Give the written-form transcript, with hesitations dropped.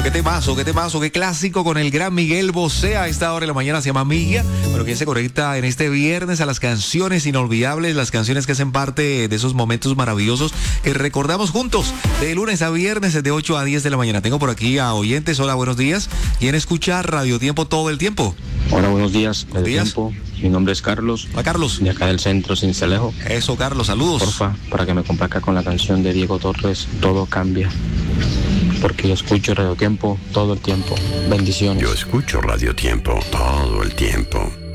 qué temazo, qué clásico con el gran Miguel Bosé. A esta hora de la mañana se llama Milla, pero que se conecta en este viernes a las canciones inolvidables, las canciones que hacen parte de esos momentos maravillosos que recordamos juntos de lunes a viernes de 8 a 10 de la mañana. Tengo por aquí a oyentes. Hola, buenos días. ¿Quién escucha Radio Tiempo todo el tiempo? Hola, buenos días. Radio Tiempo. Mi nombre es Carlos. Hola, Carlos. De acá del centro Cincelejo. Eso, Carlos, saludos. Porfa, para que me complazca con la canción de Diego Torres, Todo Cambia. Porque yo escucho Radio Tiempo todo el tiempo. Bendiciones. Yo escucho Radio Tiempo todo el tiempo.